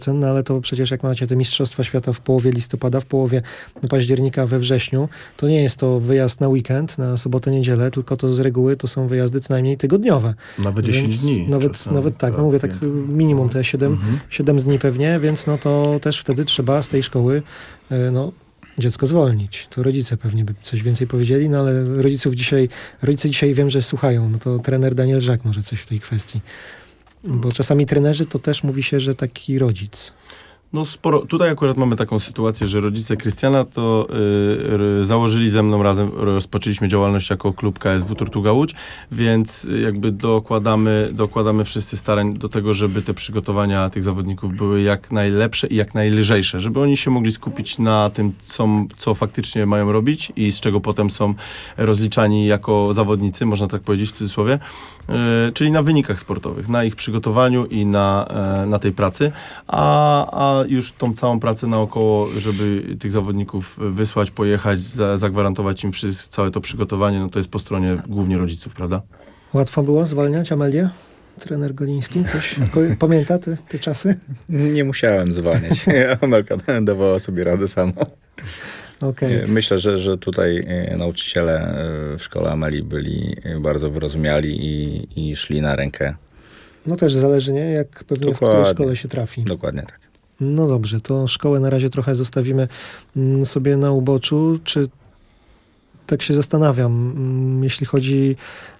no ale to przecież jak macie te Mistrzostwa Świata w połowie listopada, w połowie października, we wrześniu, to nie jest to wyjazd na weekend, na sobotę, niedzielę, tylko to z reguły to są wyjazdy co najmniej tygodniowe. Nawet 10 dni. Nawet tak, no mówię tak minimum te 7 dni pewnie, więc no to też wtedy trzeba z tej szkoły dziecko zwolnić. To rodzice pewnie by coś więcej powiedzieli, no ale rodzice dzisiaj wiem, że słuchają, no to trener Daniel Żak może coś w tej kwestii. Bo czasami trenerzy to też mówi się, że taki rodzic. No sporo. Tutaj akurat mamy taką sytuację, że rodzice Krystiana to założyli ze mną razem, rozpoczęliśmy działalność jako klub KSW Tortuga Łódź, więc jakby dokładamy wszyscy starań do tego, żeby te przygotowania tych zawodników były jak najlepsze i jak najlżejsze, żeby oni się mogli skupić na tym, co faktycznie mają robić i z czego potem są rozliczani jako zawodnicy, można tak powiedzieć w cudzysłowie, czyli na wynikach sportowych, na ich przygotowaniu i na tej pracy, a już tą całą pracę naokoło, żeby tych zawodników wysłać, pojechać, zagwarantować im całe to przygotowanie, no to jest po stronie głównie rodziców, prawda? Łatwo było zwalniać Amelię? Trener Goliński, coś pamięta te czasy? Nie musiałem zwalniać. Amelka dawała sobie radę sama. Okay. Myślę, że tutaj nauczyciele w szkole Ameli byli bardzo wyrozumiali i szli na rękę. No też zależy, nie? Jak pewnie w której szkole się trafi. Dokładnie tak. No dobrze, to szkołę na razie trochę zostawimy sobie na uboczu. Czy tak się zastanawiam, jeśli chodzi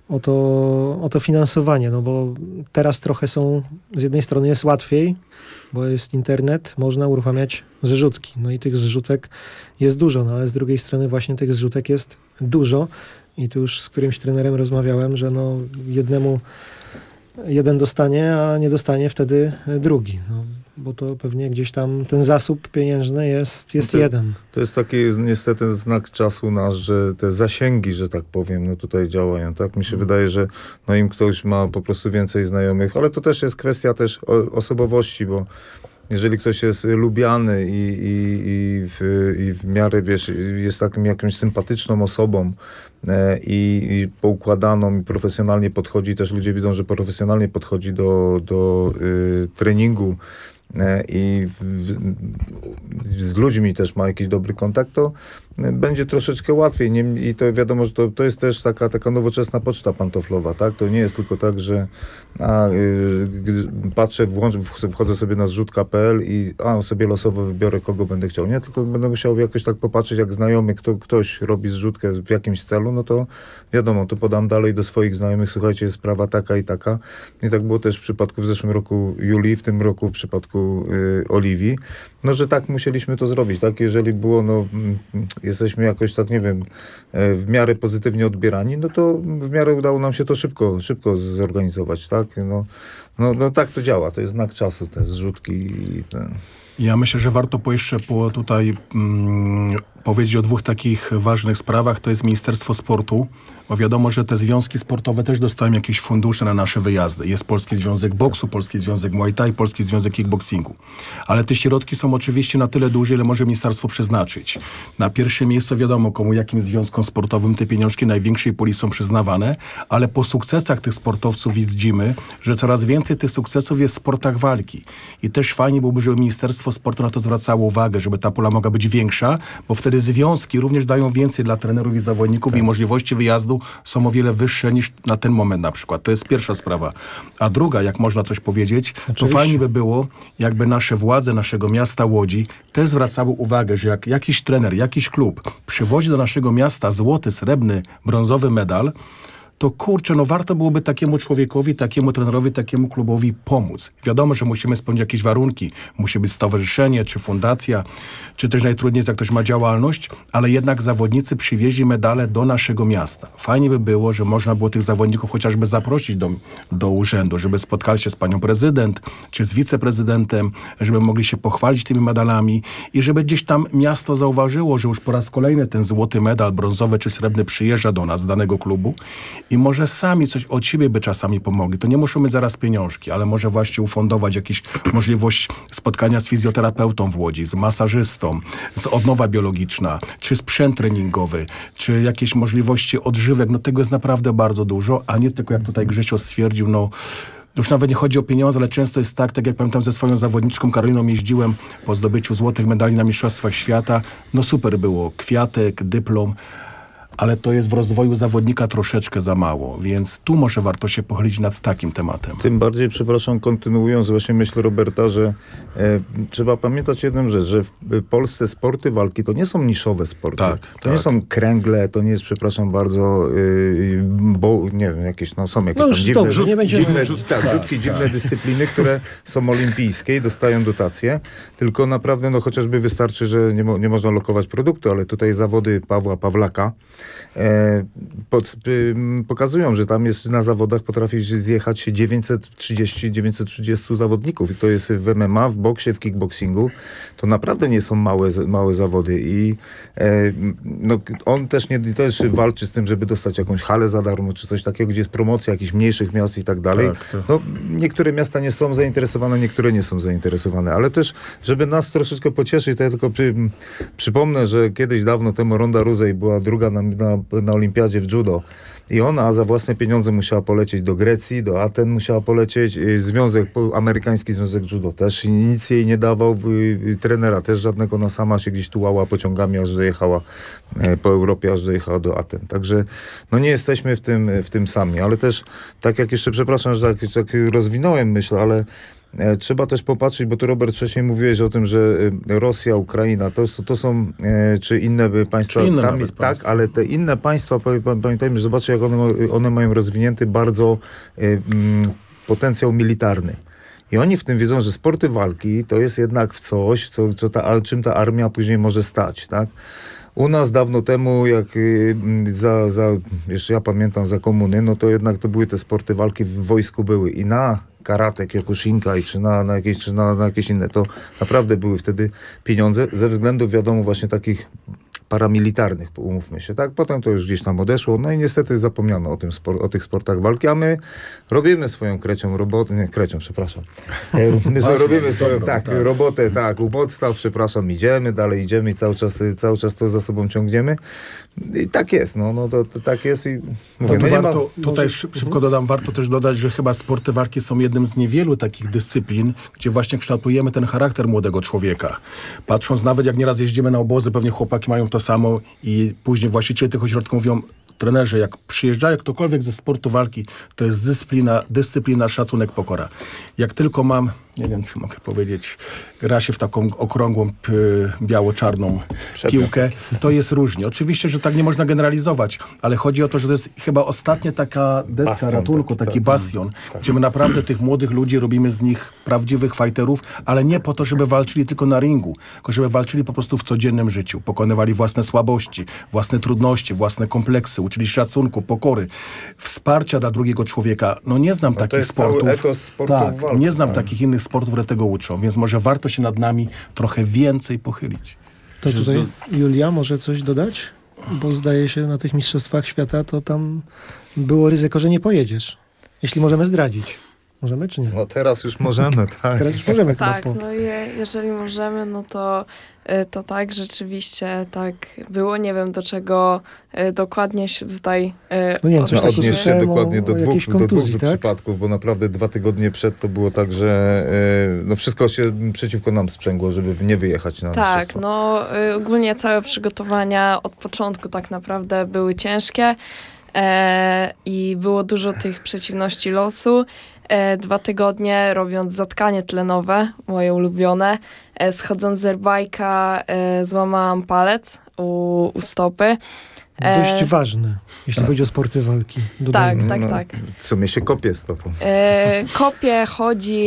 o to finansowanie, no bo teraz trochę z jednej strony jest łatwiej, bo jest internet, można uruchamiać zrzutki. No i tych zrzutek jest dużo, no ale z drugiej strony właśnie tych zrzutek jest dużo i tu już z którymś trenerem rozmawiałem, że no jeden dostanie, a nie dostanie wtedy drugi. No, bo to pewnie gdzieś tam ten zasób pieniężny jest jeden. To jest taki niestety znak czasu nasz, że te zasięgi, że tak powiem, no tutaj działają. Tak mi się wydaje, że no im ktoś ma po prostu więcej znajomych, ale to też jest kwestia też osobowości, bo jeżeli ktoś jest lubiany i w miarę, wiesz, jest taką jakąś sympatyczną osobą i poukładaną i profesjonalnie podchodzi, też ludzie widzą, że profesjonalnie podchodzi do treningu i z ludźmi też ma jakiś dobry kontakt, to będzie troszeczkę łatwiej. I to wiadomo, że to jest też taka nowoczesna poczta pantoflowa, tak? To nie jest tylko tak, że patrzę, wchodzę sobie na zrzutka.pl i sobie losowo wybiorę, kogo będę chciał. Nie, tylko będę musiał jakoś tak popatrzeć, jak znajomy, ktoś robi zrzutkę w jakimś celu, no to wiadomo, to podam dalej do swoich znajomych, słuchajcie, jest sprawa taka i taka. I tak było też w przypadku w zeszłym roku Julii, w tym roku w przypadku Oliwii. No, że tak musieliśmy to zrobić, tak? Jeżeli było, jesteśmy jakoś tak, nie wiem, w miarę pozytywnie odbierani, no to w miarę udało nam się to szybko zorganizować, tak? No tak to działa, to jest znak czasu, te zrzutki i ten... Ja myślę, że warto jeszcze tutaj powiedzieć o dwóch takich ważnych sprawach. To jest Ministerstwo Sportu, bo wiadomo, że te związki sportowe też dostają jakieś fundusze na nasze wyjazdy. Jest Polski Związek Boksu, Polski Związek Muay Thai, Polski Związek Kickboxingu. Ale te środki są oczywiście na tyle duże, ile może ministerstwo przeznaczyć. Na pierwszym miejscu wiadomo, jakim związkom sportowym te pieniążki największej puli są przyznawane, ale po sukcesach tych sportowców widzimy, że coraz więcej tych sukcesów jest w sportach walki. I też fajnie byłoby, żeby Ministerstwo Sportu na to zwracało uwagę, żeby ta pula mogła być większa, bo wtedy związki również dają więcej dla trenerów i zawodników i możliwości wyjazdu są o wiele wyższe niż na ten moment na przykład. To jest pierwsza sprawa. A druga, jak można coś powiedzieć, to fajnie by było, jakby nasze władze naszego miasta Łodzi też zwracały uwagę, że jak jakiś trener, jakiś klub przywozi do naszego miasta złoty, srebrny, brązowy medal, to kurczę, warto byłoby takiemu człowiekowi, takiemu trenerowi, takiemu klubowi pomóc. Wiadomo, że musimy spełnić jakieś warunki. Musi być stowarzyszenie, czy fundacja, czy też najtrudniej jest, jak ktoś ma działalność, ale jednak zawodnicy przywieźli medale do naszego miasta. Fajnie by było, że można było tych zawodników chociażby zaprosić do urzędu, żeby spotkali się z panią prezydent, czy z wiceprezydentem, żeby mogli się pochwalić tymi medalami i żeby gdzieś tam miasto zauważyło, że już po raz kolejny ten złoty medal, brązowy czy srebrny przyjeżdża do nas, z danego klubu. I może sami coś od siebie by czasami pomogli. To nie muszą mieć zaraz pieniążki, ale może właśnie ufundować jakąś możliwość spotkania z fizjoterapeutą w Łodzi, z masażystą, z odnowa biologiczna, czy sprzęt treningowy, czy jakieś możliwości odżywek. Tego jest naprawdę bardzo dużo, a nie tylko jak tutaj Grzesio stwierdził, Już nawet nie chodzi o pieniądze, ale często jest tak jak pamiętam ze swoją zawodniczką Karoliną jeździłem po zdobyciu złotych medali na Mistrzostwach Świata. No super było, kwiatek, dyplom, ale to jest w rozwoju zawodnika troszeczkę za mało, więc tu może warto się pochylić nad takim tematem. Tym bardziej, przepraszam, kontynuując właśnie myśl Roberta, że trzeba pamiętać jedną rzecz, że w Polsce sporty walki to nie są niszowe sporty. Tak, to nie są kręgle, to nie jest, przepraszam bardzo, nie wiem, jakieś, no są jakieś No tam już dziwne, dobrze, nie będziemy- dziwne dyscypliny, które są olimpijskie i dostają dotacje, tylko naprawdę, no chociażby wystarczy, że nie można lokować produktu, ale tutaj zawody Pawła Pawlaka pokazują, że tam jest na zawodach potrafi zjechać się 930 zawodników i to jest w MMA, w boksie, w kickboxingu. To naprawdę nie są małe zawody i no, on też walczy z tym, żeby dostać jakąś halę za darmo, czy coś takiego, gdzie jest promocja jakichś mniejszych miast i tak dalej. Tak. No, niektóre miasta nie są zainteresowane, niektóre nie są zainteresowane, ale też, żeby nas troszeczkę pocieszyć, to ja tylko przypomnę, że kiedyś dawno temu Ronda Rousey była druga na olimpiadzie w judo i ona za własne pieniądze musiała polecieć do Grecji, do Aten musiała polecieć, amerykański związek judo też nic jej nie dawał, trenera też żadnego, ona sama się gdzieś tułała pociągami, aż dojechała po Europie, aż dojechała do Aten. Także no nie jesteśmy w tym sami, ale też tak jak jeszcze, przepraszam, że tak rozwinąłem myśl, ale trzeba też popatrzeć, bo tu Robert wcześniej mówiłeś o tym, że Rosja, Ukraina, to są, czy inne państwa, Czy inne tam nawet jest państwa. tak, ale te inne państwa, pamiętajmy, że zobaczcie, jak one mają rozwinięty bardzo potencjał militarny. I oni w tym wiedzą, że sporty walki to jest jednak coś, czym ta armia później może stać, tak? U nas dawno temu, jak jeszcze ja pamiętam za komuny, no to jednak to były te sporty walki w wojsku były i na karate, kyokushinkai, czy na jakieś inne, to naprawdę były wtedy pieniądze ze względów, wiadomo, właśnie takich paramilitarnych, umówmy się, tak? Potem to już gdzieś tam odeszło, no i niestety zapomniano o tych sportach walki, a my robimy swoją my robimy swoją, robotę, u podstaw, idziemy dalej, idziemy i cały czas to za sobą ciągniemy. I tak jest, to tak jest i mówię, Tutaj szybko dodam, warto też dodać, że chyba sporty walki są jednym z niewielu takich dyscyplin, gdzie właśnie kształtujemy ten charakter młodego człowieka. Patrząc nawet, jak nieraz jeździmy na obozy, pewnie chłopaki mają to samo i później właściciele tych ośrodków mówią, trenerzy, jak przyjeżdżają ktokolwiek ze sportu walki, to jest dyscyplina, szacunek, pokora. Jak tylko mam, nie wiem, czy mogę powiedzieć, gra się w taką okrągłą, biało-czarną piłkę, to jest różnie. Oczywiście, że tak nie można generalizować, ale chodzi o to, że to jest chyba ostatnia taka deska Bastion ratunku, taki bastion, gdzie my naprawdę tych młodych ludzi robimy z nich prawdziwych fighterów, ale nie po to, żeby walczyli tylko na ringu, tylko żeby walczyli po prostu w codziennym życiu, pokonywali własne słabości, własne trudności, własne kompleksy, uczyli szacunku, pokory, wsparcia dla drugiego człowieka. No nie znam takich to jest sportów. cały etos sportów walki. Nie znam takich innych sportów, które tego uczą, więc może warto się nad nami trochę więcej pochylić. To tutaj Julia może coś dodać? Bo zdaje się, na tych mistrzostwach świata to tam było ryzyko, że nie pojedziesz. Jeśli możemy zdradzić. Możemy czy nie? No teraz już możemy, tak. Teraz już możemy Tak, chyba no jeżeli możemy, no to tak, rzeczywiście tak było. Nie wiem, do czego dokładnie się tutaj No nie wiem, coś takiego odnieść się słyszałem dokładnie do jakiejś dwóch kontuzji, tak? przypadków, bo naprawdę 2 tygodnie przed to było tak, że no wszystko się przeciwko nam sprzęgło, żeby nie wyjechać na Tak, mistrzostwa. no ogólnie całe przygotowania od początku tak naprawdę były ciężkie i było dużo tych przeciwności losu. 2 tygodnie robiąc zatkanie tlenowe, moje ulubione. Schodząc z airbike'a złamałam palec u stopy. Dość ważne, jeśli chodzi o sporty walki. Dodajmy. Tak. W sumie się kopie stopą. Kopie, chodzi,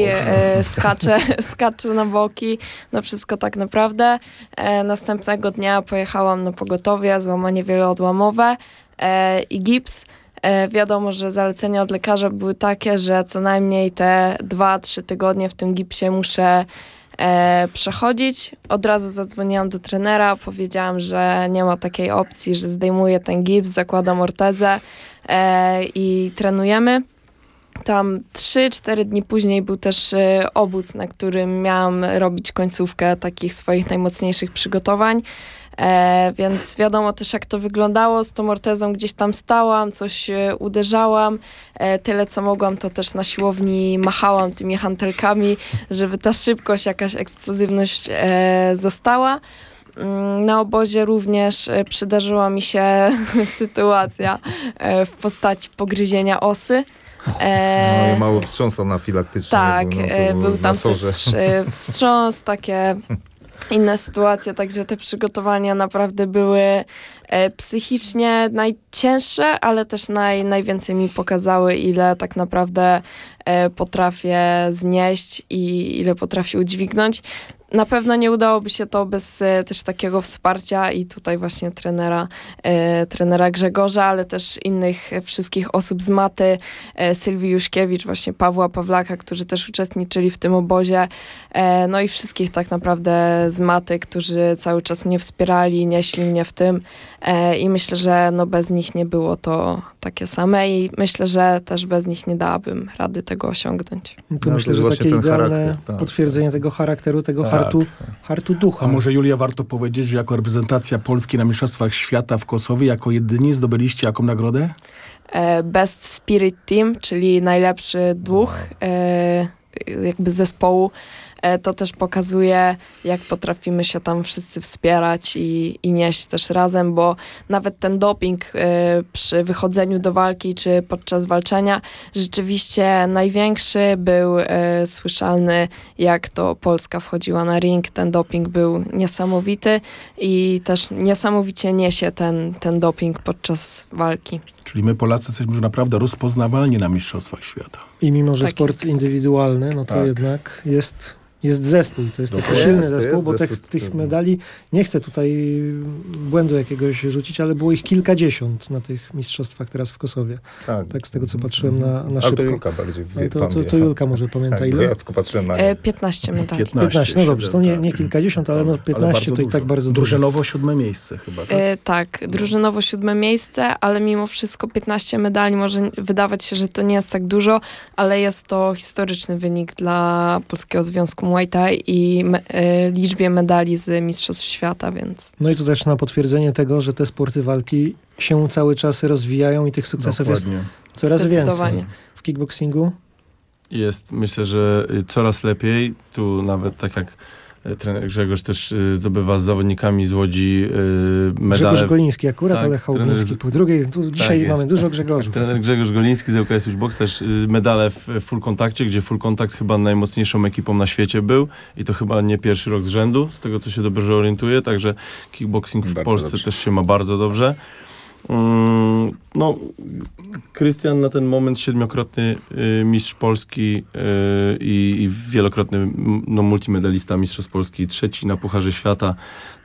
skacze na boki, no wszystko tak naprawdę. Następnego dnia pojechałam na pogotowie, złamanie wieloodłamowe i gips. Wiadomo, że zalecenia od lekarza były takie, że co najmniej te 2-3 tygodnie w tym gipsie muszę przechodzić. Od razu zadzwoniłam do trenera, powiedziałam, że nie ma takiej opcji, że zdejmuję ten gips, zakładam ortezę i trenujemy. tam 3-4 dni później był też obóz, na którym miałam robić końcówkę takich swoich najmocniejszych przygotowań. Więc wiadomo też, jak to wyglądało. Z tą ortezą gdzieś tam stałam, coś uderzałam. Tyle, co mogłam, to też na siłowni machałam tymi hantelkami, żeby ta szybkość, jakaś eksplozywność została. Na obozie również przydarzyła mi się sytuacja w postaci pogryzienia osy. No i mało wstrząs anafilaktyczny. Tak, był był tam na sorze. też wstrząs, takie inne sytuacje, także te przygotowania naprawdę były psychicznie najcięższe, ale też najwięcej mi pokazały, ile tak naprawdę potrafię znieść i ile potrafię udźwignąć. Na pewno nie udałoby się to bez też takiego wsparcia i tutaj właśnie trenera Grzegorza, ale też innych wszystkich osób z maty, Sylwii Juszkiewicz, właśnie Pawła Pawlaka, którzy też uczestniczyli w tym obozie, no i wszystkich tak naprawdę z maty, którzy cały czas mnie wspierali, nieśli mnie w tym i myślę, że no bez nich nie było to takie same i myślę, że też bez nich nie dałabym rady tego osiągnąć. To No, myślę, to że właśnie takie ten idealne charakter, tak, potwierdzenie tego charakteru, tego Tak. hartu ducha. A może, Julia, warto powiedzieć, że jako reprezentacja Polski na Mistrzostwach Świata w Kosowie, jako jedyni zdobyliście jaką nagrodę? Best Spirit Team, czyli najlepszy duch jakby zespołu. To też pokazuje, jak potrafimy się tam wszyscy wspierać i nieść też razem, bo nawet ten doping przy wychodzeniu do walki czy podczas walczenia rzeczywiście największy był słyszalny, jak to Polska wchodziła na ring. Ten doping był niesamowity i też niesamowicie niesie ten doping podczas walki. Czyli my Polacy jesteśmy już naprawdę rozpoznawalni na Mistrzostwach Świata. I mimo, że Tak sport jest. indywidualny, no to Tak. jednak jest zespół. To jest taki Dokładnie. silny To zespół, jest bo zespół, tych który- medali, nie chcę tutaj błędu jakiegoś rzucić, ale było ich kilkadziesiąt na tych mistrzostwach teraz w Kosowie. Tak z tego, co patrzyłem na Ale to szybko. Julka bardziej Ale wie, pan wie. to Julka może pamięta Tak, bo ile? ja tylko patrzyłem na nie. 15 medali. 15, no dobrze, to nie, nie kilkadziesiąt, ale no Ale 15 to i tak bardzo dużo. Drużynowo 7 miejsce chyba, tak? Tak, drużynowo 7 miejsce, ale mimo wszystko 15 medali może wydawać się, że to nie jest tak dużo, ale jest to historyczny wynik dla Polskiego Związku Muay Thai i liczbie medali z Mistrzostw Świata, więc No i to też na potwierdzenie tego, że te sporty walki się cały czas rozwijają i tych sukcesów jest Dokładnie. coraz zdecydowanie. więcej. W kickboxingu Jest, myślę, że coraz lepiej. Tu nawet tak jak trener Grzegorz też zdobywa z zawodnikami z Łodzi medale. Grzegorz Goliński akurat, Tak, ale Chałubiński po drugiej. Tu dzisiaj jest. mamy dużo Grzegorzów. Trener Grzegorz Goliński z ŁKS Łódź Box też medale w full kontakcie, gdzie full kontakt chyba najmocniejszą ekipą na świecie był i to chyba nie pierwszy rok z rzędu, z tego co się dobrze orientuję, także kickboxing w Bardzo Polsce dobrze. też się ma bardzo dobrze. No, Krystian na ten moment 7-krotny mistrz Polski i wielokrotny multimedalista mistrzostw Polski, 3 na Pucharze Świata,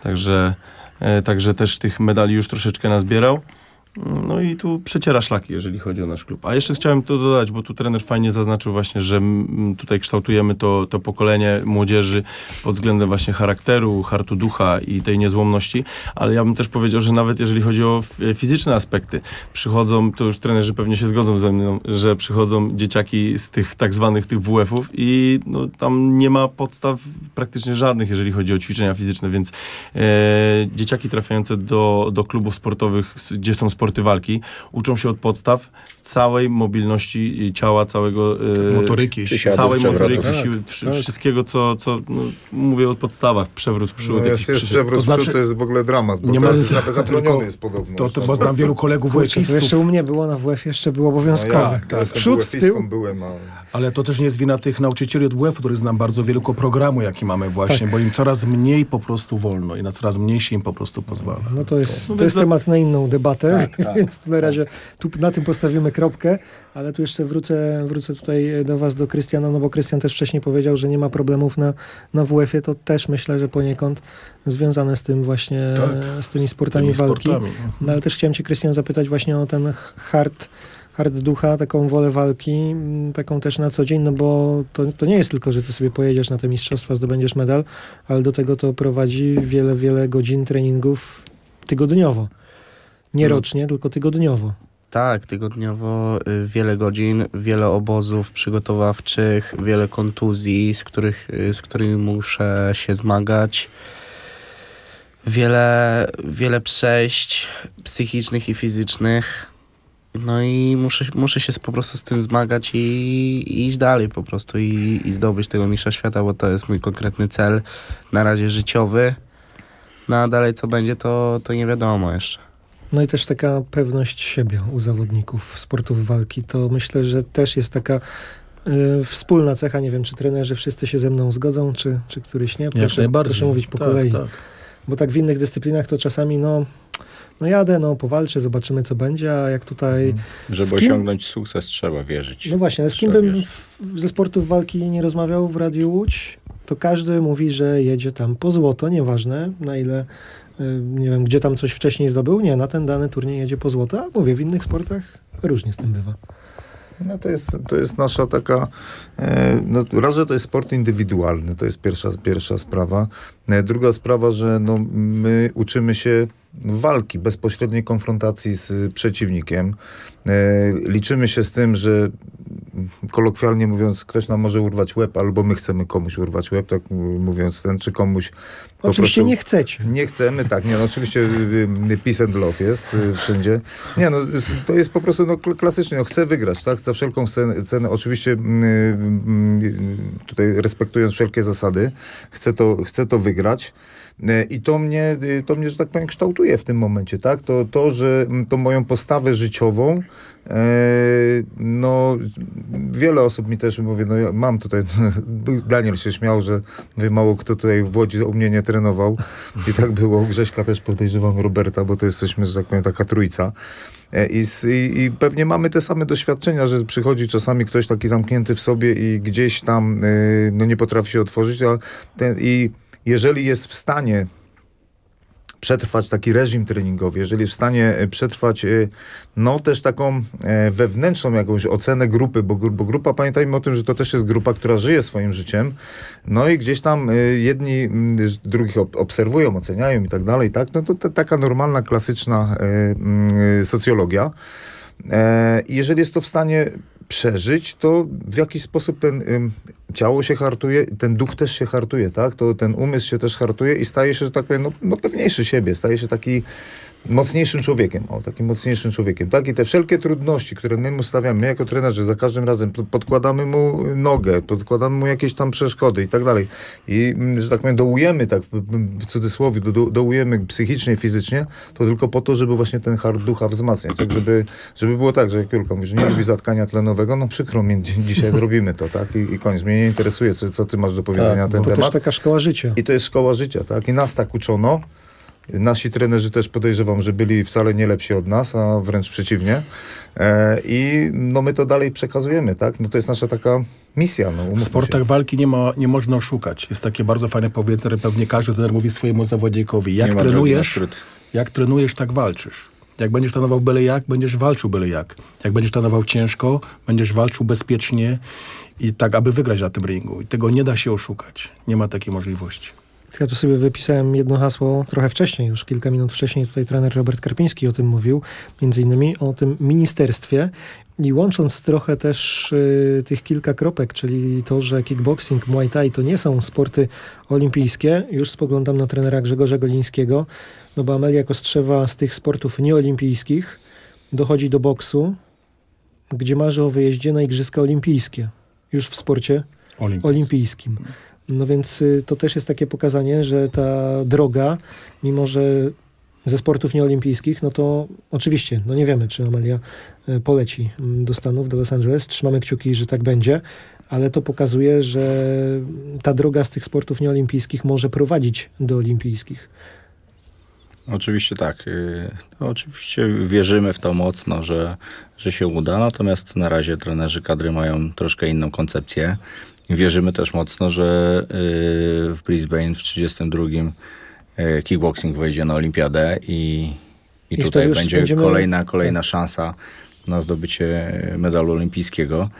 także też tych medali już troszeczkę nazbierał. No i tu przeciera szlaki, jeżeli chodzi o nasz klub. A jeszcze chciałem to dodać, bo tu trener fajnie zaznaczył właśnie, że tutaj kształtujemy to pokolenie młodzieży pod względem właśnie charakteru, hartu ducha i tej niezłomności, ale ja bym też powiedział, że nawet jeżeli chodzi o fizyczne aspekty, przychodzą, to już trenerzy pewnie się zgodzą ze mną, że przychodzą dzieciaki z tych tak zwanych tych WF-ów i no, tam nie ma podstaw praktycznie żadnych, jeżeli chodzi o ćwiczenia fizyczne, więc dzieciaki trafiające do klubów sportowych, gdzie są sporty walki, uczą się od podstaw całej mobilności ciała, całego Motoryki. Przysiadów, całej przewrotów. motoryki, Tak, siły, wszystkiego, co no, mówię o podstawach, przewrót w przód, No jakiś jest przewrót To znaczy- to jest w ogóle dramat, bo Nie to ma- jest nawet zabroniony tylko- jest podobno. To bo znam wielu kolegów Kurczę, to WF-istów, jeszcze u mnie było, na WF jeszcze było obowiązkowe. Ja W przód, w tył. byłem, a... ale to też nie jest wina tych nauczycieli od WF-u, których znam bardzo wielko programu, jaki mamy właśnie, Tak. bo im coraz mniej po prostu wolno i na coraz mniej się im po prostu pozwala. No to jest więc temat na inną debatę, Tak, więc na razie tu na tym postawimy kropkę, ale tu jeszcze wrócę tutaj do was, do Krystiana, no bo Krystian też wcześniej powiedział, że nie ma problemów na WF-ie, to też myślę, że poniekąd związane z tym właśnie, Tak, z tymi sportami tymi walki. sportami. No ale też chciałem cię, Krystian, zapytać właśnie o ten hard ducha, taką wolę walki, taką też na co dzień, no bo to nie jest tylko, że ty sobie pojedziesz na te mistrzostwa, zdobędziesz medal, ale do tego to prowadzi wiele godzin treningów tygodniowo. Nie rocznie, tylko tygodniowo. Tak, tygodniowo wiele godzin, wiele obozów przygotowawczych, wiele kontuzji, z którymi muszę się zmagać. Wiele przejść psychicznych i fizycznych. No i muszę się po prostu z tym zmagać i iść dalej po prostu i zdobyć tego mistrza świata, bo to jest mój konkretny cel, na razie życiowy. No a dalej co będzie, to nie wiadomo jeszcze. No i też taka pewność siebie u zawodników sportów walki. To myślę, że też jest taka wspólna cecha. Nie wiem, czy trenerzy wszyscy się ze mną zgodzą, czy któryś nie. Jak najbardziej. Proszę mówić po Tak, kolei. tak. Bo tak w innych dyscyplinach to czasami no jadę, powalczę, zobaczymy co będzie, a jak tutaj... Żeby z kim- osiągnąć sukces, trzeba wierzyć. No właśnie, ale z kim Trzeba bym wierzyć. ze sportów walki nie rozmawiał w Radiu Łódź, to każdy mówi, że jedzie tam po złoto, nieważne na ile, nie wiem, gdzie tam coś wcześniej zdobył, nie, na ten dany turniej jedzie po złoto, a mówię, w innych sportach różnie z tym bywa. No to jest nasza taka, raz, że to jest sport indywidualny, to jest pierwsza sprawa. Druga sprawa, że my uczymy się walki, bezpośredniej konfrontacji z przeciwnikiem. Liczymy się z tym, że kolokwialnie mówiąc, ktoś nam może urwać łeb, albo my chcemy komuś urwać łeb, tak mówiąc, czy komuś po Oczywiście prostu... nie chcecie. Nie chcemy, tak, oczywiście peace and love jest wszędzie. To jest po prostu klasycznie, chcę wygrać, tak, za wszelką cenę, oczywiście tutaj respektując wszelkie zasady, chcę to wygrać. I to mnie, że tak powiem, kształtuje w tym momencie, tak? Że tą moją postawę życiową, wiele osób mi też mówi, ja mam tutaj, Daniel się śmiał, że mało kto tutaj w Łodzi u mnie nie trenował i tak było, Grześka też podejrzewam, Roberta, bo to jesteśmy, że tak powiem, taka trójca. I pewnie mamy te same doświadczenia, że przychodzi czasami ktoś taki zamknięty w sobie i gdzieś tam nie potrafi się otworzyć, i jeżeli jest w stanie przetrwać taki reżim treningowy, jeżeli jest w stanie przetrwać też taką wewnętrzną jakąś ocenę grupy, bo grupa, pamiętajmy o tym, że to też jest grupa, która żyje swoim życiem, i gdzieś tam jedni drugich obserwują, oceniają i tak dalej, tak? To taka normalna, klasyczna socjologia. Jeżeli jest to w stanie przeżyć, to w jakiś sposób ten ciało się hartuje, ten duch też się hartuje, tak? To ten umysł się też hartuje i staje się, że tak powiem, pewniejszy siebie, staje się taki mocniejszym człowiekiem, takim mocniejszym człowiekiem, tak? I te wszelkie trudności, które my mu stawiamy, my jako trenerzy, za każdym razem podkładamy mu nogę, podkładamy mu jakieś tam przeszkody i tak dalej. I, że tak powiem, dołujemy, tak w cudzysłowie, dołujemy psychicznie, fizycznie, to tylko po to, żeby właśnie ten hart ducha wzmacniać, tak? Żeby było tak, że jak Julka mówi, że nie lubi zatkania tlenowego, przykro mi, dzisiaj zrobimy to, tak? I koniec. Mnie nie interesuje, co ty masz do powiedzenia na ten To temat. też taka szkoła życia. I to jest szkoła życia, tak? I nas tak uczono. Nasi trenerzy też podejrzewam, że byli wcale nie lepsi od nas, a wręcz przeciwnie. I my to dalej przekazujemy, tak? To jest nasza taka misja. W sportach walki nie można oszukać. Jest takie bardzo fajne powiedzenie, pewnie każdy trener mówi swojemu zawodnikowi. Jak trenujesz, tak walczysz. Jak będziesz trenował byle jak, będziesz walczył byle jak. Jak będziesz trenował ciężko, będziesz walczył bezpiecznie i tak, aby wygrać na tym ringu. I tego nie da się oszukać. Nie ma takiej możliwości. Ja tu sobie wypisałem jedno hasło trochę wcześniej, już kilka minut wcześniej. Tutaj trener Robert Karpiński o tym mówił, między innymi o tym ministerstwie. I łącząc trochę też tych kilka kropek, czyli to, że kickboxing, muay thai to nie są sporty olimpijskie, już spoglądam na trenera Grzegorza Golińskiego, bo Amelia Kostrzewa z tych sportów nieolimpijskich dochodzi do boksu, gdzie marzy o wyjeździe na Igrzyska Olimpijskie, już w sporcie olimpijskim. No więc to też jest takie pokazanie, że ta droga, mimo że ze sportów nieolimpijskich, to oczywiście, nie wiemy, czy Amelia poleci do Stanów, do Los Angeles. Trzymamy kciuki, że tak będzie, ale to pokazuje, że ta droga z tych sportów nieolimpijskich może prowadzić do olimpijskich. Oczywiście tak. Oczywiście wierzymy w to mocno, że się uda, natomiast na razie trenerzy kadry mają troszkę inną koncepcję. Wierzymy też mocno, że w Brisbane w 32 kickboxing wejdzie na olimpiadę i tutaj będzie kolejna szansa na zdobycie medalu olimpijskiego.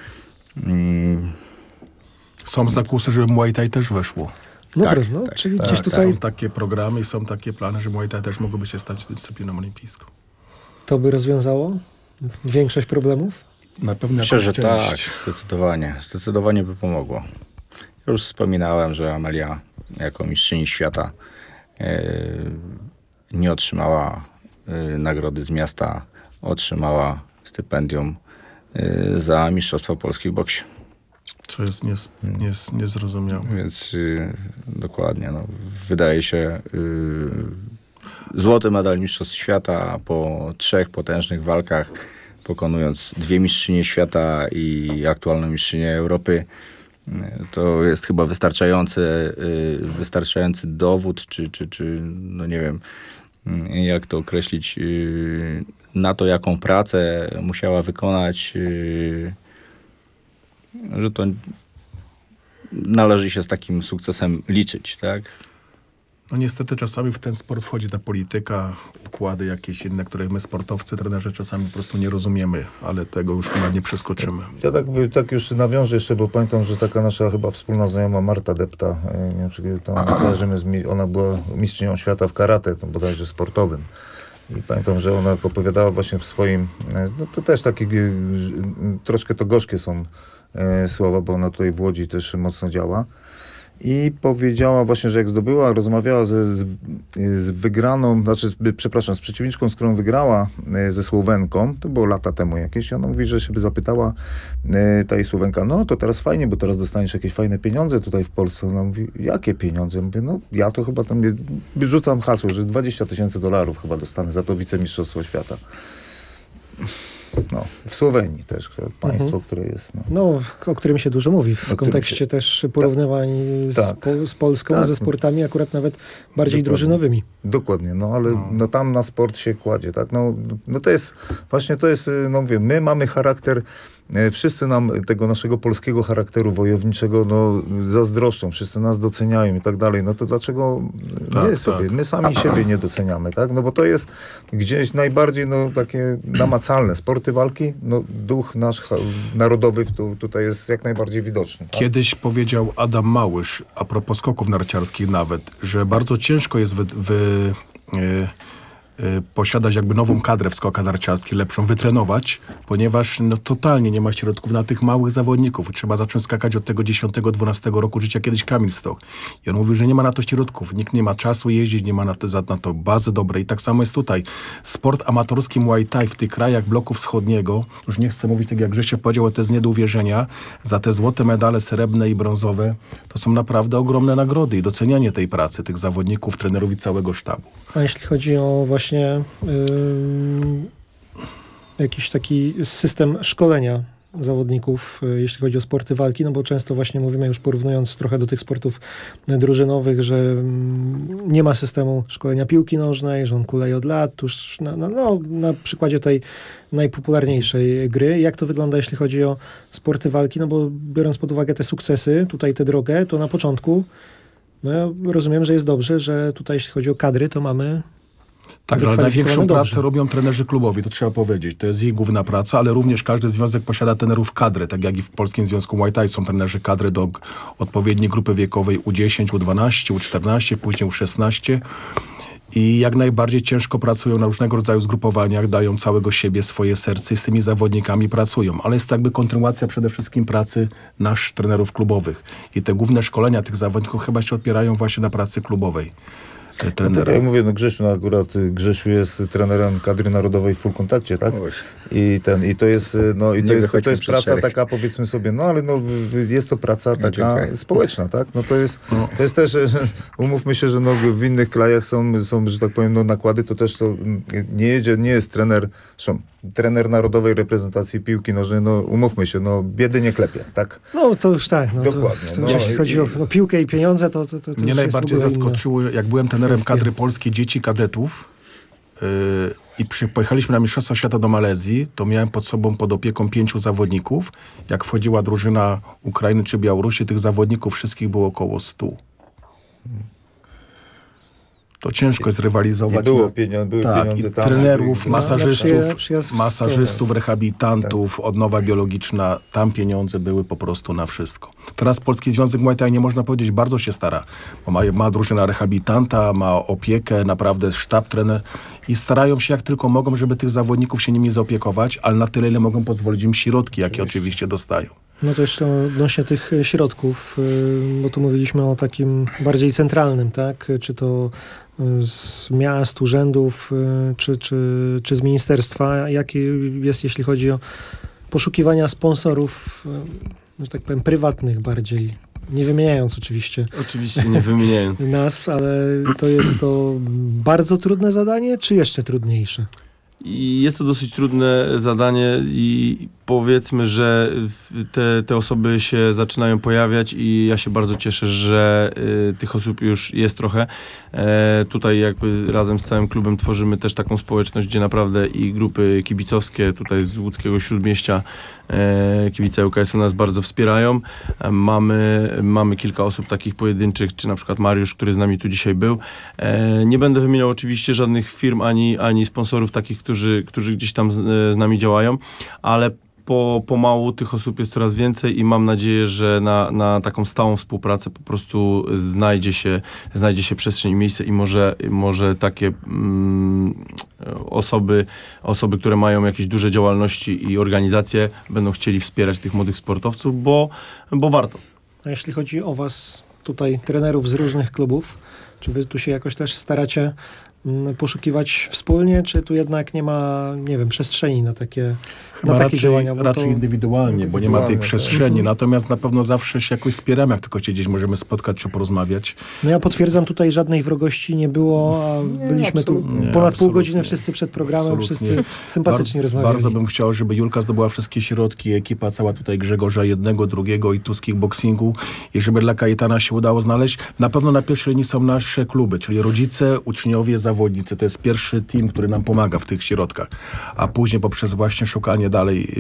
Są zakusy, żeby Muay Thai też weszło. Czyli gdzieś tutaj... Są takie programy i są takie plany, że Muay Thai też mogłoby się stać dyscypliną olimpijską. To by rozwiązało większość problemów? Na pewno Myślę, jakąś że tak, część. zdecydowanie. Zdecydowanie by pomogło. Już wspominałem, że Amelia jako mistrzyni świata nie otrzymała nagrody z miasta, otrzymała stypendium za Mistrzostwo Polski w boksie. Co jest niezrozumiałe. Więc dokładnie, no, wydaje się złoty medal Mistrzostw Świata po 3 potężnych walkach, pokonując 2 mistrzynie świata i aktualną mistrzynię Europy. To jest chyba wystarczający dowód, czy no nie wiem, jak to określić, na to, jaką pracę musiała wykonać, że to należy się z takim sukcesem liczyć, tak? No niestety czasami w ten sport wchodzi ta polityka, układy jakieś inne, których my sportowcy, trenerzy czasami po prostu nie rozumiemy, ale tego już chyba nie przeskoczymy. Ja tak już nawiążę jeszcze, bo pamiętam, że taka nasza chyba wspólna znajoma Marta Depta, nie wiem, czy tam kojarzymy, ona była mistrzynią świata w karate, to bodajże sportowym. I pamiętam, że ona opowiadała właśnie w swoim, no to też takie, troszkę to gorzkie są słowa, bo ona tutaj w Łodzi też mocno działa. I powiedziała właśnie, że jak zdobyła, rozmawiała z wygraną, z przeciwniczką, z którą wygrała, ze Słowenką, to było lata temu jakieś, i ona mówi, że się by zapytała ta jej Słowenka, no to teraz fajnie, bo teraz dostaniesz jakieś fajne pieniądze tutaj w Polsce. Ona mówi, jakie pieniądze? Mówię, no ja to chyba tam, rzucam hasło, że $20,000 chyba dostanę za to wicemistrzostwo świata. No, w Słowenii też, państwo, które jest... No, o którym się dużo mówi w którym kontekście też porównywań z Polską, Tak. ze sportami akurat nawet bardziej Dokładnie. drużynowymi. Dokładnie, no ale no, tam na sport się kładzie, tak? No to jest, właśnie to jest, no mówię, my mamy charakter, wszyscy nam tego naszego polskiego charakteru wojowniczego, no zazdroszczą, wszyscy nas doceniają i tak dalej, no to dlaczego my sami siebie nie doceniamy, tak? No bo to jest gdzieś najbardziej, no takie namacalne. Sporty walki, no duch nasz narodowy tutaj jest jak najbardziej widoczny. Tak? Kiedyś powiedział Adam Małysz, a propos skoków narciarskich nawet, że bardzo ciężko jest posiadać jakby nową kadrę w skokach narciarskich, lepszą, wytrenować, ponieważ no, totalnie nie ma środków na tych małych zawodników. Trzeba zacząć skakać od tego 10-12 roku życia, kiedyś Kamil Stoch. I on mówił, że nie ma na to środków, nikt nie ma czasu jeździć, nie ma na to bazy dobrej. I tak samo jest tutaj. Sport amatorski Muay Thai w tych krajach bloku wschodniego, już nie chcę mówić tak jak Grzesiu powiedział, ale to jest nie do uwierzenia, za te złote medale srebrne i brązowe, to są naprawdę ogromne nagrody i docenianie tej pracy, tych zawodników, trenerów i całego sztabu. A jeśli chodzi o właśnie jakiś taki system szkolenia zawodników, jeśli chodzi o sporty walki, no bo często właśnie mówimy, już porównując trochę do tych sportów drużynowych, że nie ma systemu szkolenia piłki nożnej, że on kuleje od lat, już na przykładzie tej najpopularniejszej gry. Jak to wygląda, jeśli chodzi o sporty walki? No bo biorąc pod uwagę te sukcesy, tutaj tę drogę, to na początku no ja rozumiem, że jest dobrze, że tutaj jeśli chodzi o kadry, to mamy Tak, ale największą dobrze. pracę robią trenerzy klubowi, to trzeba powiedzieć. To jest ich główna praca, ale również każdy związek posiada trenerów kadry, tak jak i w Polskim Związku Muay Thai są trenerzy kadry do odpowiedniej grupy wiekowej U10, U12, U14, później U16 i jak najbardziej ciężko pracują na różnego rodzaju zgrupowaniach, dają całego siebie, swoje serce i z tymi zawodnikami pracują, ale jest to jakby kontynuacja przede wszystkim pracy naszych trenerów klubowych i te główne szkolenia tych zawodników chyba się opierają właśnie na pracy klubowej. No, ja mówię, Grzesiu, akurat Grzesiu jest trenerem kadry narodowej w Full Kontakcie, tak? Oj. I to jest, to jest wychodźmy praca przez szereg. taka, powiedzmy sobie, no ale no, jest to praca taka dziękuję. społeczna, tak? No to jest też, umówmy się, że no, w innych krajach są, że tak powiem, no, nakłady, to też to nie jest trener narodowej reprezentacji piłki nożnej, no umówmy się, no biedy nie klepie, tak? No to już tak. No, Dokładnie. To, No, jeśli chodzi o piłkę i pieniądze, to Mnie już najbardziej jest w ogóle zaskoczyło, jak byłem trenerem kwestie. kadry polskiej dzieci kadetów i pojechaliśmy na Mistrzostwa Świata do Malezji, to miałem pod sobą pod opieką 5 zawodników. Jak wchodziła drużyna Ukrainy czy Białorusi, tych zawodników wszystkich było około 100. To ciężko jest I rywalizować. były Tak, pieniądze i tam. trenerów, były- masażystów, rehabilitantów, odnowa biologiczna, tam pieniądze były po prostu na wszystko. Teraz Polski Związek Muay Thai, nie można powiedzieć, bardzo się stara, bo ma drużynę rehabilitanta, ma opiekę, naprawdę sztab trener i starają się jak tylko mogą, żeby tych zawodników się nimi zaopiekować, ale na tyle, ile mogą pozwolić im środki, jakie oczywiście dostają. No to jeszcze odnośnie tych środków, bo tu mówiliśmy o takim bardziej centralnym, tak? Czy to z miast, urzędów, czy z ministerstwa. Jakie jest, jeśli chodzi o poszukiwania sponsorów, że tak powiem, prywatnych bardziej, nie wymieniając oczywiście Oczywiście nie wymieniając. nazw, ale to jest to bardzo trudne zadanie, czy jeszcze trudniejsze? I jest to dosyć trudne zadanie i powiedzmy, że te osoby się zaczynają pojawiać i ja się bardzo cieszę, że tych osób już jest trochę. Tutaj jakby razem z całym klubem tworzymy też taką społeczność, gdzie naprawdę i grupy kibicowskie tutaj z łódzkiego Śródmieścia, kibice ŁKS-u nas bardzo wspierają. Mamy kilka osób takich pojedynczych, czy na przykład Mariusz, który z nami tu dzisiaj był. Nie będę wymieniał oczywiście żadnych firm ani sponsorów takich, którzy gdzieś tam z nami działają, ale pomału tych osób jest coraz więcej i mam nadzieję, że na taką stałą współpracę po prostu znajdzie się przestrzeń i miejsce i może takie osoby, które mają jakieś duże działalności i organizacje będą chcieli wspierać tych młodych sportowców, bo warto. A jeśli chodzi o was, tutaj trenerów z różnych klubów, czy wy tu się jakoś też staracie poszukiwać wspólnie, czy tu jednak nie ma, nie wiem, przestrzeni na takie działania? Bo Raczej to... indywidualnie, bo nie ma tej przestrzeni. Natomiast na pewno zawsze się jakoś wspieramy, jak tylko się gdzieś możemy spotkać czy porozmawiać. No ja potwierdzam, tutaj żadnej wrogości nie było, a byliśmy tu ponad pół godziny wszyscy przed programem, Absolutnie. wszyscy sympatycznie rozmawiali. Bardzo bym chciał, żeby Julka zdobyła wszystkie środki, ekipa cała tutaj Grzegorza jednego, drugiego i tu z kickboxingu i żeby dla Kajetana się udało znaleźć. Na pewno na pierwszej linii są nasze kluby, czyli rodzice, uczniowie, zawodnicy. To jest pierwszy team, który nam pomaga w tych środkach. A później poprzez właśnie szukanie dalej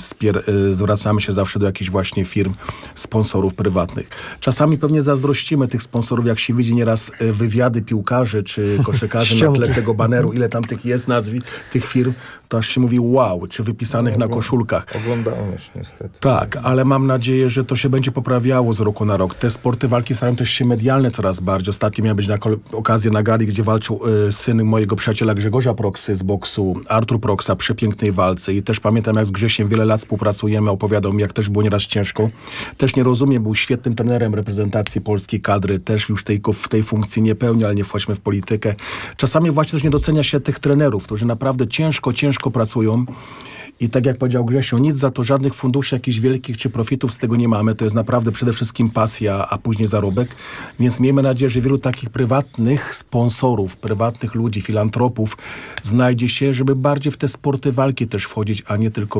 zwracamy się zawsze do jakichś właśnie firm, sponsorów prywatnych. Czasami pewnie zazdrościmy tych sponsorów, jak się widzi nieraz wywiady piłkarzy czy koszykarzy na tle tego baneru, ile tam tych jest nazw tych firm, to aż się mówi wow, czy wypisanych na koszulkach. Oglądalność niestety. Tak, ale mam nadzieję, że to się będzie poprawiało z roku na rok. Te sporty walki stają też się medialne coraz bardziej. Ostatnio miała być okazja na gali, gdzie walczył syn mojego przyjaciela Grzegorza Proksy z boksu, Artur Proksa, przepięknej walce i też pamiętam, jak z Grzesiem wiele lat współpracujemy, opowiadał mi, jak też było nieraz ciężko. Też nie rozumiem, był świetnym trenerem reprezentacji polskiej kadry, też już w tej funkcji nie pełni, ale nie wchodźmy w politykę. Czasami właśnie też nie docenia się tych trenerów, którzy naprawdę ciężko pracują. I tak jak powiedział Grzesiu, nic za to, żadnych funduszy jakichś wielkich czy profitów z tego nie mamy. To jest naprawdę przede wszystkim pasja, a później zarobek. Więc miejmy nadzieję, że wielu takich prywatnych sponsorów, prywatnych ludzi, filantropów znajdzie się, żeby bardziej w te sporty walki też wchodzić, a nie tylko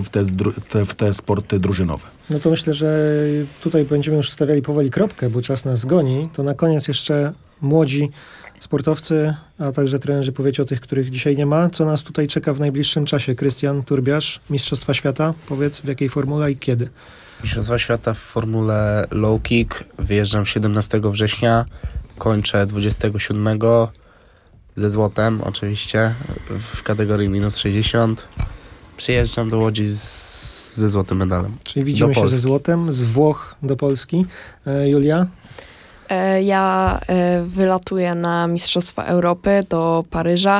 w te sporty drużynowe. No to myślę, że tutaj będziemy już stawiali powoli kropkę, bo czas nas goni. To na koniec jeszcze młodzi sportowcy, a także trenerzy, powiecie o tych, których dzisiaj nie ma. Co nas tutaj czeka w najbliższym czasie? Krystian Turbiasz, Mistrzostwa Świata. Powiedz, w jakiej formule i kiedy? Mistrzostwa Świata w formule low kick. Wyjeżdżam 17 września, kończę 27 ze złotem oczywiście w kategorii minus 60. Przyjeżdżam do Łodzi ze złotym medalem. Czyli widzimy się ze złotem, z Włoch do Polski. Julia? Ja wylatuję na Mistrzostwa Europy do Paryża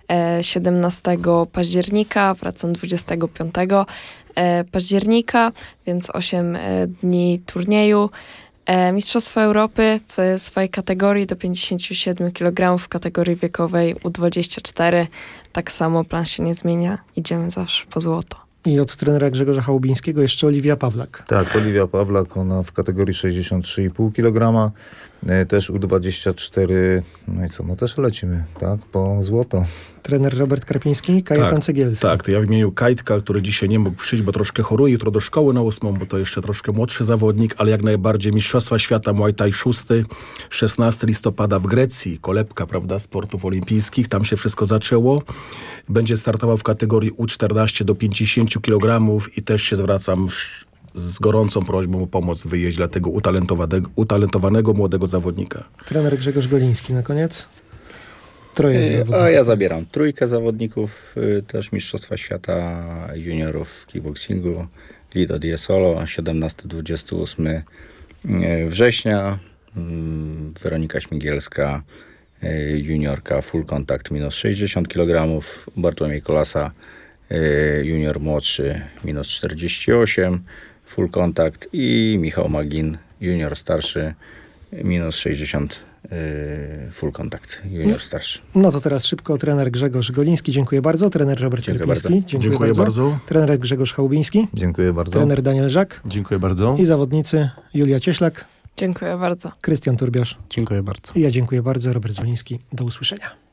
17 października, wracam 25 października, więc 8 dni turnieju. Mistrzostwa Europy w swojej kategorii do 57 kg w kategorii wiekowej U24. Tak samo plan się nie zmienia, idziemy zawsze po złoto. I od trenera Grzegorza Chałubińskiego jeszcze Oliwia Pawlak. Tak, Oliwia Pawlak, ona w kategorii 63,5 kg, też U24, no i co, no też lecimy, tak, po złoto. Trener Robert Karpiński, Kajetan Cegielski. Tak, to ja w imieniu Kajtka, który dzisiaj nie mógł przyjść, bo troszkę choruje, jutro do szkoły na 8, bo to jeszcze troszkę młodszy zawodnik, ale jak najbardziej Mistrzostwa Świata Muay Thai 6, 16 listopada w Grecji, kolebka, prawda, sportów olimpijskich, tam się wszystko zaczęło. Będzie startował w kategorii U14 do 50 kg i też się zwracam z gorącą prośbą o pomoc w wyjeździe dla tego utalentowanego młodego zawodnika. Trener Grzegorz Goliński na koniec. Troje zawodników. A ja zabieram trójkę zawodników, też Mistrzostwa Świata Juniorów w kickboxingu, Lido Di Solo, 17-28 września, Weronika Śmigielska, juniorka full contact minus 60 kg, Bartłomiej Kolasa, junior młodszy minus 48 full contact i Michał Magin, junior starszy minus 60 full contact, junior starszy. No to teraz szybko trener Grzegorz Goliński. Dziękuję bardzo. Trener Robert Dziękuję Cierpliński. Dziękuję bardzo. Trener Grzegorz Chałubiński. Dziękuję bardzo. Trener Daniel Żak. Dziękuję bardzo. I zawodnicy Julia Cieślak, Dziękuję bardzo. Krystian Turbiasz. Dziękuję bardzo. I ja dziękuję bardzo. Robert Zwoliński. Do usłyszenia.